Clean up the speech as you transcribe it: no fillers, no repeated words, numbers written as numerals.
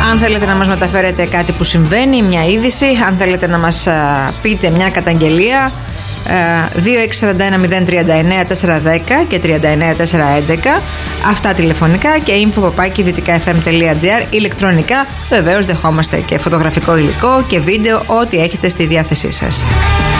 Αν θέλετε να μας μεταφέρετε κάτι που συμβαίνει, μια είδηση, αν θέλετε να μας πείτε μια καταγγελία, 2641-039-410 και 39-411. Αυτά τηλεφωνικά και info@dυτικafm.gr. Ηλεκτρονικά βεβαίως δεχόμαστε και φωτογραφικό υλικό και βίντεο, ό,τι έχετε στη διάθεσή σας.